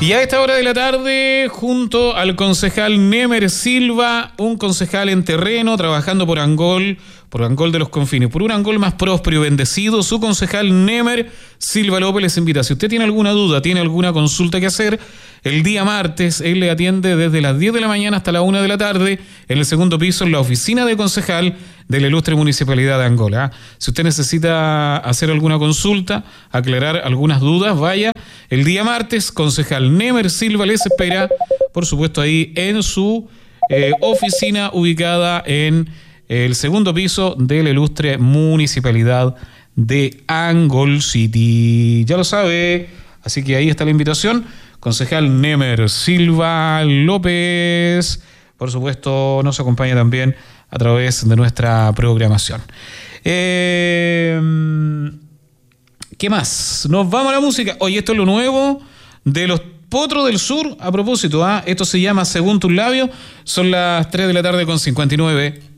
Y a esta hora de la tarde, junto al concejal Nemer Silva, un concejal en terreno, trabajando por Angol de los Confines, por un Angol más próspero y bendecido, su concejal Nemer Silva López les invita. Si usted tiene alguna duda, tiene alguna consulta que hacer, el día martes él le atiende desde las 10 de la mañana hasta la 1 de la tarde en el segundo piso en la oficina de concejal de la ilustre Municipalidad de Angola. Si usted necesita hacer alguna consulta, aclarar algunas dudas, vaya el día martes, concejal Nemer Silva les espera, por supuesto ahí en su oficina ubicada en el segundo piso de la ilustre Municipalidad de Angol City. Ya lo sabe, así que ahí está la invitación. Concejal Nemer Silva López, por supuesto, nos acompaña también a través de nuestra programación. ¿Qué más? Nos vamos a la música. Oye, esto es lo nuevo de los Potros del Sur. A propósito, esto se llama Según tus labios. Son las 3 de la tarde con 59.